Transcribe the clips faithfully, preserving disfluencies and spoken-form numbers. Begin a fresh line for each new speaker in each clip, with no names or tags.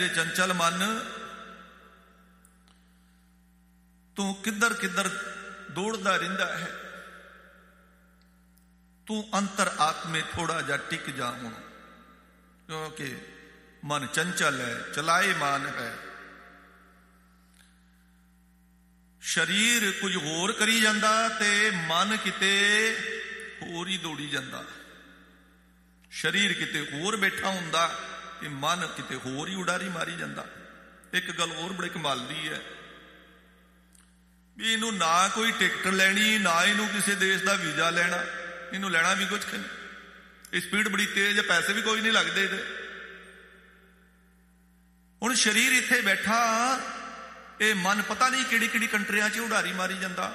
ਚੰਚਲ ਮਨ ਤੂੰ ਕਿੱਧਰ ਕਿੱਧਰ ਦੌੜਦਾ ਰਹਿੰਦਾ ਹੈ, ਤੂੰ ਅੰਤਰ ਆਤਮੇ ਥੋੜਾ ਜਿਹਾ ਟਿਕ ਜਾ ਹੁਣ, ਕਿਉਂਕਿ ਮਨ ਚੰਚਲ ਹੈ, ਚਲਾਏਮਾਨ ਹੈ। ਸਰੀਰ ਕੁਝ ਹੋਰ ਕਰੀ ਜਾਂਦਾ ਤੇ ਮਨ ਕਿਤੇ ਹੋਰ ਹੀ ਦੌੜੀ ਜਾਂਦਾ। ਸਰੀਰ ਕਿਤੇ ਹੋਰ ਬੈਠਾ ਹੁੰਦਾ ਤੇ ਮਨ ਕਿਤੇ ਹੋਰ ਹੀ ਉਡਾਰੀ ਮਾਰੀ ਜਾਂਦਾ। ਇੱਕ ਗੱਲ ਹੋਰ ਬੜੀ ਕਮਾਲ ਦੀ ਹੈ ਵੀ ਇਹਨੂੰ ਨਾ ਕੋਈ ਟਿਕਟ ਲੈਣੀ, ਨਾ ਇਹਨੂੰ ਕਿਸੇ ਦੇਸ਼ ਦਾ ਵੀਜ਼ਾ ਲੈਣਾ, ਇਹਨੂੰ ਲੈਣਾ ਵੀ ਕੁਝ ਨਹੀਂ। ਇਹ ਸਪੀਡ ਬੜੀ ਤੇਜ਼ ਹੈ, ਪੈਸੇ ਵੀ ਕੋਈ ਨਹੀਂ ਲੱਗਦੇ ਇਹਦੇ। ਹੁਣ ਸਰੀਰ ਇੱਥੇ ਬੈਠਾ, ਇਹ ਮਨ ਪਤਾ ਨਹੀਂ ਕਿਹੜੀ ਕਿਹੜੀ ਕੰਟਰੀਆਂ 'ਚ ਉਡਾਰੀ ਮਾਰੀ ਜਾਂਦਾ।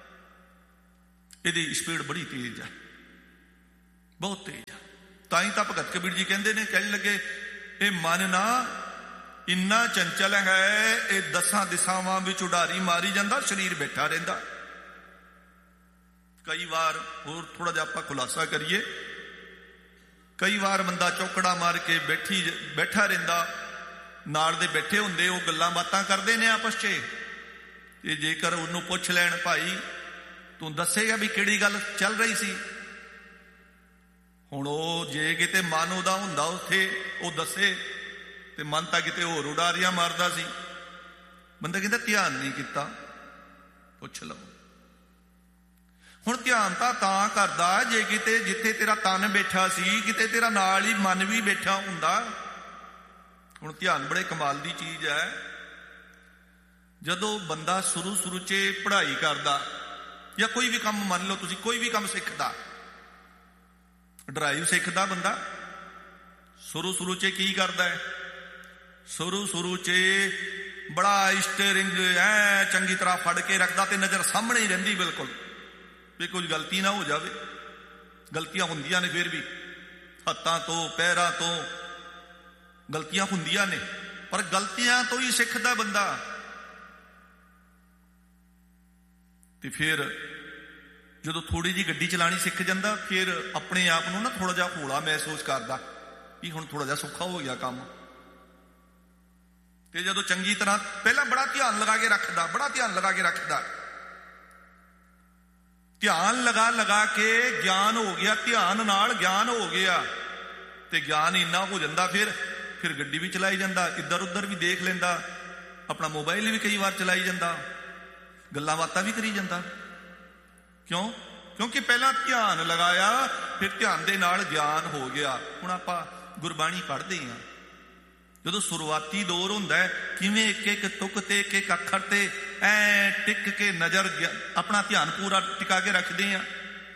ਇਹਦੀ ਸਪੀਡ ਬੜੀ ਤੇਜ਼ ਹੈ, ਬਹੁਤ ਤੇਜ਼ ਹੈ। ਤਾਂ ਹੀ ਤਾਂ ਭਗਤ ਕਬੀਰ ਜੀ ਕਹਿੰਦੇ ਨੇ, ਕਹਿਣ ਲੱਗੇ ਇਹ ਮਨ ਨਾ ਇੰਨਾ ਚੰਚਲ ਹੈ, ਇਹ ਦਸਾਂ ਦਿਸ਼ਾਵਾਂ ਵਿੱਚ ਉਡਾਰੀ ਮਾਰੀ ਜਾਂਦਾ, ਸਰੀਰ ਬੈਠਾ ਰਹਿੰਦਾ। ਕਈ ਵਾਰ ਹੋਰ ਥੋੜਾ ਜਿਹਾ ਆਪਾਂ ਖੁਲਾਸਾ ਕਰੀਏ, ਕਈ ਵਾਰ ਬੰਦਾ ਚੌਕੜਾ ਮਾਰ ਕੇ ਬੈਠੀ ਬੈਠਾ ਰਹਿੰਦਾ, ਨਾਲ ਦੇ ਬੈਠੇ ਹੁੰਦੇ, ਉਹ ਗੱਲਾਂ ਬਾਤਾਂ ਕਰਦੇ ਨੇ ਆਪਸ 'ਚ, ਤੇ ਜੇਕਰ ਉਹਨੂੰ ਪੁੱਛ ਲੈਣ ਭਾਈ ਤੂੰ ਦੱਸੇਗਾ ਵੀ ਕਿਹੜੀ ਗੱਲ ਚੱਲ ਰਹੀ ਸੀ, ਹੁਣ ਉਹ ਜੇ ਕਿਤੇ ਮਨ ਉਹਦਾ ਹੁੰਦਾ ਉੱਥੇ ਉਹ ਦੱਸੇ, ਤੇ ਮਨ ਤਾਂ ਕਿਤੇ ਹੋਰ ਉਡਾਰੀਆਂ ਮਾਰਦਾ ਸੀ। ਬੰਦਾ ਕਹਿੰਦਾ ਧਿਆਨ ਨਹੀਂ ਕੀਤਾ, ਪੁੱਛ ਲਓ। ਹੁਣ ਧਿਆਨ ਤਾਂ ਤਾਂ ਕਰਦਾ ਜੇ ਕਿਤੇ ਜਿੱਥੇ ਤੇਰਾ ਤਨ ਬੈਠਾ ਸੀ ਕਿਤੇ ਤੇਰਾ ਨਾਲ ਹੀ ਮਨ ਵੀ ਬੈਠਾ ਹੁੰਦਾ। ਹੁਣ ਧਿਆਨ ਬੜੇ ਕਮਾਲ ਦੀ ਚੀਜ਼ ਹੈ। ਜਦੋਂ ਬੰਦਾ ਸ਼ੁਰੂ ਸ਼ੁਰੂ 'ਚ ਪੜ੍ਹਾਈ ਕਰਦਾ ਜਾਂ ਕੋਈ ਵੀ ਕੰਮ, ਮੰਨ ਲਓ ਤੁਸੀਂ ਕੋਈ ਵੀ ਕੰਮ ਸਿੱਖਦਾ, ਡਰਾਈਵ ਸਿੱਖਦਾ ਬੰਦਾ, ਸ਼ੁਰੂ ਸ਼ੁਰੂ 'ਚ ਕੀ ਕਰਦਾ ਹੈ? ਸ਼ੁਰੂ ਸ਼ੁਰੂ 'ਚ ਬੜਾ ਸਟੀਅਰਿੰਗ ਐ ਚੰਗੀ ਤਰ੍ਹਾਂ ਫੜ ਕੇ ਰੱਖਦਾ ਤੇ ਨਜ਼ਰ ਸਾਹਮਣੇ ਹੀ ਰਹਿੰਦੀ ਬਿਲਕੁਲ, ਵੀ ਕੁਝ ਗਲਤੀ ਨਾ ਹੋ ਜਾਵੇ। ਗਲਤੀਆਂ ਹੁੰਦੀਆਂ ਨੇ, ਫਿਰ ਵੀ ਹੱਥਾਂ ਤੋਂ ਪੈਰਾਂ ਤੋਂ ਗਲਤੀਆਂ ਹੁੰਦੀਆਂ ਨੇ, ਪਰ ਗਲਤੀਆਂ ਤੋਂ ਹੀ ਸਿੱਖਦਾ ਬੰਦਾ। ਤੇ ਫਿਰ ਜਦੋਂ ਥੋੜੀ ਜਿਹੀ ਗੱਡੀ ਚਲਾਣੀ ਸਿੱਖ ਜਾਂਦਾ, ਫਿਰ ਆਪਣੇ ਆਪ ਨੂੰ ਨਾ ਥੋੜਾ ਜਿਹਾ ਹੌਲਾ ਮਹਿਸੂਸ ਕਰਦਾ ਕਿ ਹੁਣ ਥੋੜਾ ਜਿਹਾ ਸੌਖਾ ਹੋ ਗਿਆ ਕੰਮ। ਤੇ ਜਦੋਂ ਚੰਗੀ ਤਰ੍ਹਾਂ ਪਹਿਲਾਂ ਬੜਾ ਧਿਆਨ ਲਗਾ ਕੇ ਰੱਖਦਾ, ਬੜਾ ਧਿਆਨ ਲਗਾ ਕੇ ਰੱਖਦਾ, ਧਿਆਨ ਲਗਾ ਲਗਾ ਕੇ ਗਿਆਨ ਹੋ ਗਿਆ, ਧਿਆਨ ਨਾਲ ਗਿਆਨ ਹੋ ਗਿਆ, ਤੇ ਗਿਆਨ ਇੰਨਾ ਹੋ ਜਾਂਦਾ ਫਿਰ ਫਿਰ ਗੱਡੀ ਵੀ ਚਲਾਈ ਜਾਂਦਾ, ਇੱਧਰ ਉੱਧਰ ਵੀ ਦੇਖ ਲੈਂਦਾ, ਆਪਣਾ ਮੋਬਾਈਲ ਵੀ ਕਈ ਵਾਰ ਚਲਾਈ ਜਾਂਦਾ, ਗੱਲਾਂ ਬਾਤਾਂ ਵੀ ਕਰੀ ਜਾਂਦਾ। ਕਿਉਂ? ਕਿਉਂਕਿ ਪਹਿਲਾਂ ਧਿਆਨ ਲਗਾਇਆ, ਫਿਰ ਧਿਆਨ ਦੇ ਨਾਲ ਗਿਆਨ ਹੋ ਗਿਆ। ਹੁਣ ਆਪਾਂ ਗੁਰਬਾਣੀ ਪੜ੍ਹਦੇ ਹਾਂ, ਜਦੋਂ ਸ਼ੁਰੂਆਤੀ ਦੌਰ ਹੁੰਦਾ ਹੈ, ਕਿਵੇਂ ਇੱਕ ਇੱਕ ਤੁਕ ਤੇ ਇੱਕ ਇੱਕ ਅੱਖਰ ਤੇ ਐ ਟਿਕ ਕੇ ਨਜ਼ਰ ਆਪਣਾ ਧਿਆਨ ਪੂਰਾ ਟਿਕਾ ਕੇ ਰੱਖਦੇ ਹਾਂ।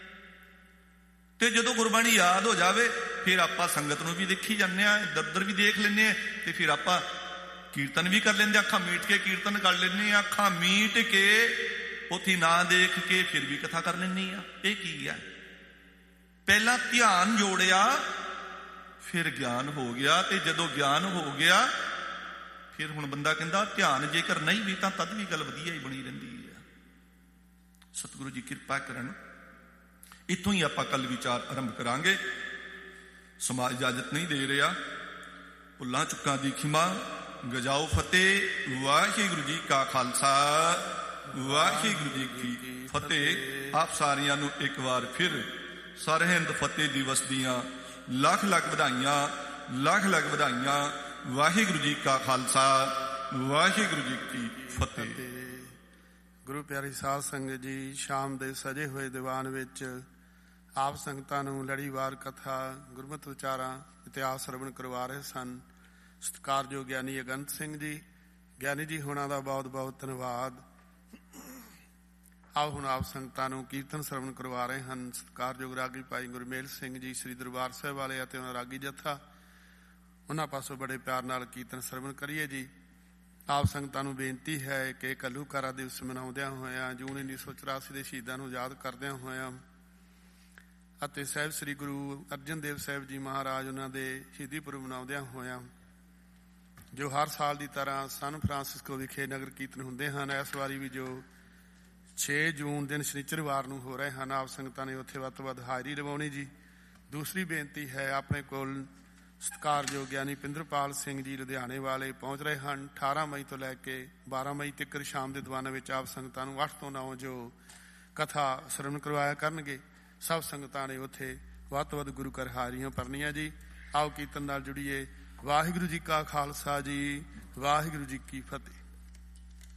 ਤੇ ਜਦੋਂ ਗੁਰਬਾਣੀ ਯਾਦ ਹੋ ਜਾਵੇ, ਫਿਰ ਆਪਾਂ ਸੰਗਤ ਨੂੰ ਵੀ ਦੇਖੀ ਜਾਂਦੇ ਹਾਂ, ਇੱਧਰ ਉੱਧਰ ਵੀ ਦੇਖ ਲੈਂਦੇ ਹਾਂ, ਤੇ ਫਿਰ ਆਪਾਂ ਕੀਰਤਨ ਵੀ ਕਰ ਲੈਂਦੇ, ਅੱਖਾਂ ਮੀਟ ਕੇ ਕੀਰਤਨ ਕਰ ਲੈਂਦੇ ਹਾਂ, ਅੱਖਾਂ ਮੀਟ ਕੇ ਉੱਥੇ ਨਾ ਦੇਖ ਕੇ ਫਿਰ ਵੀ ਕਥਾ ਕਰ ਲੈਂਦੀ ਆ। ਇਹ ਕੀ ਆ? ਪਹਿਲਾਂ ਧਿਆਨ ਜੋੜਿਆ, ਫਿਰ ਗਿਆਨ ਹੋ ਗਿਆ, ਤੇ ਜਦੋਂ ਗਿਆਨ ਹੋ ਗਿਆ ਫਿਰ ਹੁਣ ਬੰਦਾ ਕਹਿੰਦਾ ਧਿਆਨ ਜੇਕਰ ਨਹੀਂ ਵੀ ਤਾਂ ਤਦ ਵੀ ਗੱਲ ਵਧੀਆ ਹੀ ਬਣੀ ਰਹਿੰਦੀ ਹੈ। ਸਤਿਗੁਰੂ ਜੀ ਕਿਰਪਾ ਕਰਨ। ਇੱਥੋਂ ਹੀ ਆਪਾਂ ਕੱਲ ਵਿਚਾਰ ਆਰੰਭ ਕਰਾਂਗੇ। ਸਮਾਜ ਇਜਾਜ਼ਤ ਨਹੀਂ ਦੇ ਰਿਹਾ। ਭੁੱਲਾਂ ਚੁੱਕਾਂ ਦੀ ਖਿਮਾ, ਗਜਾਓ ਫਤਿਹ। ਵਾਹਿਗੁਰੂ ਜੀ ਕਾ ਖਾਲਸਾ, ਵਾਹਿਗੁਰੂ ਜੀ ਕੀ ਫਤਿਹ। ਆਪ ਸਾਰਿਆਂ ਨੂੰ ਇੱਕ ਵਾਰ ਫਿਰ ਸਰਹਿੰਦ ਫਤਿਹ ਦਿਵਸ ਦੀਆਂ ਲੱਖ ਲੱਖ ਵਧਾਈਆਂ, ਲੱਖ ਲੱਖ ਵਧਾਈਆਂ। ਵਾਹਿਗੁਰੂ ਜੀ ਕਾ ਖਾਲਸਾ, ਵਾਹਿਗੁਰੂ ਜੀ ਕੀ ਫਤਿਹ।
ਗੁਰੂ ਪਿਆਰੀ ਸਾਧ ਸੰਗਤ ਜੀ, ਸ਼ਾਮ ਦੇ ਸਜੇ ਹੋਏ ਦੀਵਾਨ ਵਿੱਚ ਆਪ ਸੰਗਤਾਂ ਨੂੰ ਲੜੀਵਾਰ ਕਥਾ, ਗੁਰਮਤਿ ਵਿਚਾਰਾਂ, ਇਤਿਹਾਸ ਸਰਵਣ ਕਰਵਾ ਰਹੇ ਸਨ ਸਤਿਕਾਰਯੋਗ ਗਿਆਨੀ ਅਗੰਤ ਸਿੰਘ ਜੀ। ਗਿਆਨੀ ਜੀ ਹੋਣਾ ਦਾ ਬਹੁਤ ਬਹੁਤ ਧੰਨਵਾਦ। ਆਓ ਹੁਣ ਆਪ ਸੰਗਤਾਂ ਨੂੰ ਕੀਰਤਨ ਸਰਵਣ ਕਰਵਾ ਰਹੇ ਹਨ ਸਤਿਕਾਰਯੋਗ ਰਾਗੀ ਭਾਈ ਗੁਰਮੇਲ ਸਿੰਘ ਜੀ, ਸ੍ਰੀ ਦਰਬਾਰ ਸਾਹਿਬ ਵਾਲੇ ਅਤੇ ਉਹਨਾਂ ਰਾਗੀ ਜੱਥਾ। ਉਹਨਾਂ ਪਾਸੋਂ ਬੜੇ ਪਿਆਰ ਨਾਲ ਕੀਰਤਨ ਸਰਵਣ ਕਰੀਏ ਜੀ। ਆਪ ਸੰਗਤਾਂ ਨੂੰ ਬੇਨਤੀ ਹੈ ਕਿ ਘੱਲੂਘਾਰਾ ਦਿਵਸ ਮਨਾਉਂਦਿਆਂ ਹੋਇਆਂ, ਜੂਨ ਉੱਨੀ ਸੌ ਚੁਰਾਸੀ ਦੇ ਸ਼ਹੀਦਾਂ ਨੂੰ ਯਾਦ ਕਰਦਿਆਂ ਹੋਇਆਂ ਅਤੇ ਸਾਹਿਬ ਸ੍ਰੀ ਗੁਰੂ ਅਰਜਨ ਦੇਵ ਸਾਹਿਬ ਜੀ ਮਹਾਰਾਜ ਉਹਨਾਂ ਦੇ ਸ਼ਹੀਦੀ ਪੁਰਬ ਮਨਾਉਂਦਿਆਂ ਹੋਇਆਂ, ਜੋ ਹਰ ਸਾਲ ਦੀ ਤਰ੍ਹਾਂ ਸਨ ਫਰਾਂਸਿਸਕੋ ਵਿਖੇ ਨਗਰ ਕੀਰਤਨ ਹੁੰਦੇ ਹਨ, ਇਸ ਵਾਰੀ ਵੀ ਜੋ ਛੇ ਜੂਨ ਦਿਨ ਸ਼ਨੀਚਰਵਾਰ ਨੂੰ ਹੋ ਰਹੇ ਹਨ, ਆਪ ਸੰਗਤਾਂ ਨੇ ਉੱਥੇ ਵੱਧ ਤੋਂ ਵੱਧ ਹਾਜ਼ਰੀ ਲਵਾਉਣੀ ਜੀ। ਦੂਸਰੀ ਬੇਨਤੀ ਹੈ, ਆਪਣੇ ਕੋਲ ਸਤਿਕਾਰਯੋਗ ਗਿਆਨੀ ਪਿੰਦਰਪਾਲ ਸਿੰਘ ਜੀ ਲੁਧਿਆਣੇ ਵਾਲੇ ਪਹੁੰਚ ਰਹੇ ਹਨ। ਅਠਾਰਾਂ ਮਈ ਤੋਂ ਲੈ ਕੇ ਬਾਰਾਂ ਮਈ ਤੱਕ ਸ਼ਾਮ ਦੇ ਦੀਵਾਨਾਂ ਵਿੱਚ ਆਪ ਸੰਗਤਾਂ ਨੂੰ ਅੱਠ ਤੋਂ ਨੌ ਜੋ ਕਥਾ ਸਰਵਣ ਕਰਵਾਇਆ ਕਰਨਗੇ। ਸਭ ਸੰਗਤਾਂ ਨੇ ਉੱਥੇ ਵੱਧ ਤੋਂ ਵੱਧ ਗੁਰੂ ਘਰ ਹਾਜ਼ਰੀਆਂ ਭਰਨੀਆਂ ਜੀ। ਆਓ ਕੀਰਤਨ ਨਾਲ ਜੁੜੀਏ। ਵਾਹਿਗੁਰੂ ਜੀ ਕਾ ਖਾਲਸਾ ਜੀ, ਵਾਹਿਗੁਰੂ ਜੀ ਕੀ ਫਤਿਹ।